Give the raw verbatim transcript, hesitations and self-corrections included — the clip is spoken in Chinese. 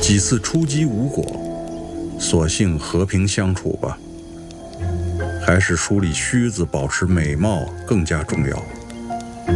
几次出击无果，索性和平相处吧。还是梳理须子、保持美貌更加重要。